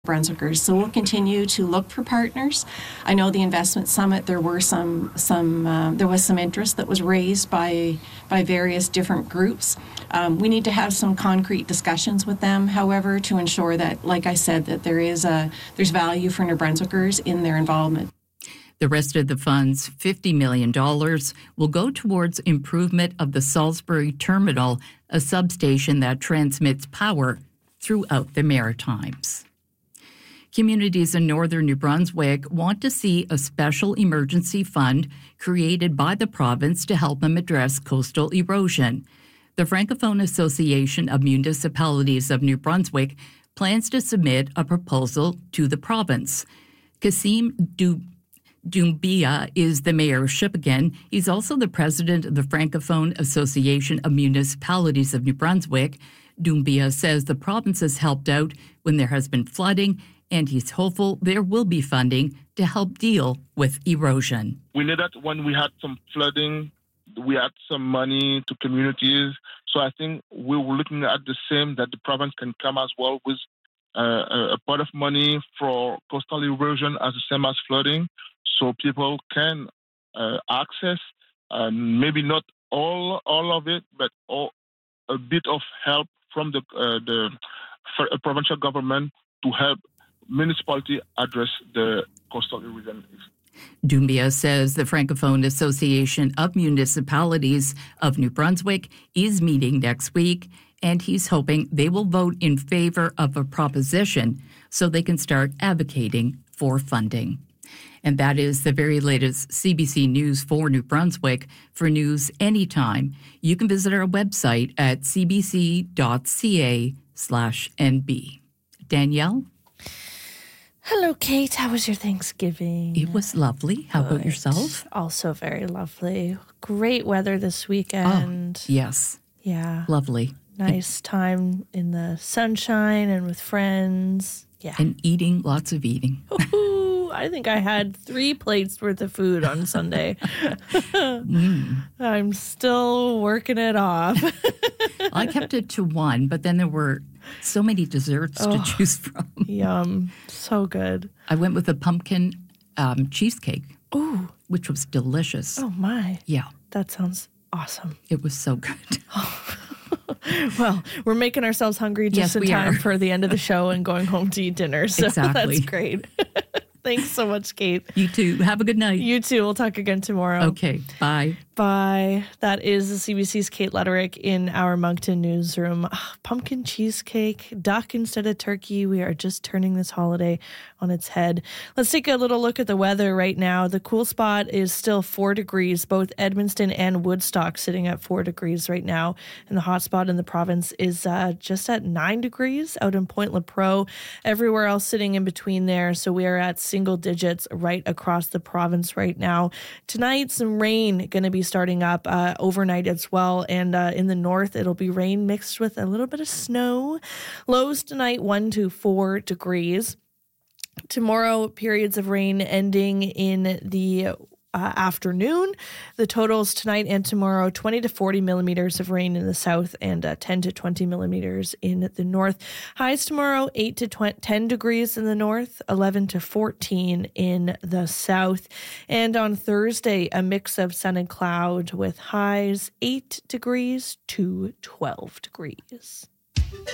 Brunswickers. So we'll continue to look for partners. I know the investment summit, there was some interest that was raised by various different groups. We need to have some concrete discussions with them, however, to ensure that, like I said, that there's value for New Brunswickers in their involvement. The rest of the funds, $50 million, will go towards improvement of the Salisbury Terminal, a substation that transmits power throughout the Maritimes. Communities in northern New Brunswick want to see a special emergency fund created by the province to help them address coastal erosion. The Francophone Association of Municipalities of New Brunswick plans to submit a proposal to the province. Kasim Doumbia is the mayor of Shippagan. He's also the president of the Francophone Association of Municipalities of New Brunswick. Doumbia says the province has helped out when there has been flooding, and he's hopeful there will be funding to help deal with erosion. We knew that when we had some flooding, we had some money to communities. So I think we were looking at the same, that the province can come as well with a pot of money for coastal erosion as the same as flooding. So people can access, maybe not all of it, but a bit of help from the provincial government to help municipality address the coastal erosion. Doumbia says the Francophone Association of Municipalities of New Brunswick is meeting next week, and he's hoping they will vote in favor of a proposition so they can start advocating for funding. And that is the very latest CBC News for New Brunswick. For news anytime, you can visit our website at cbc.ca/nb. Danielle? Hello, Kate. How was your Thanksgiving? It was lovely. How about yourself? Also very lovely. Great weather this weekend. Oh, yes. Yeah. Lovely. Nice time in the sunshine and with friends. Yeah. And eating, lots of eating. I think I had 3 plates worth of food on Sunday. I'm still working it off. I kept it to 1, but then there were so many desserts to choose from. Yum. So good. I went with a pumpkin cheesecake, which was delicious. Oh, my. Yeah. That sounds awesome. It was so good. Well, we're making ourselves hungry just in time for the end of the show and going home to eat dinner. So exactly. That's great. Thanks so much, Kate. You too. Have a good night. You too. We'll talk again tomorrow. Okay. Bye. Bye. That is the CBC's Kate Letterick in our Moncton newsroom. Pumpkin cheesecake, duck instead of turkey. We are just turning this holiday on its head. Let's take a little look at the weather right now. The cool spot is still 4 degrees, both Edmundston and Woodstock sitting at 4 degrees right now. And the hot spot in the province is just at 9 degrees out in Point Lepreau. Everywhere else sitting in between there. So we are at single digits right across the province right now. Tonight, some rain going to be starting up overnight as well. And in the north, it'll be rain mixed with a little bit of snow. Lows tonight, 1 to 4 degrees. Tomorrow, periods of rain ending in the afternoon. The totals tonight and tomorrow, 20 to 40 millimeters of rain in the south and 10 to 20 millimeters in the north. Highs tomorrow, 8 to 10 degrees in the north, 11 to 14 in the south. And on Thursday, a mix of sun and cloud with highs 8 degrees to 12 degrees.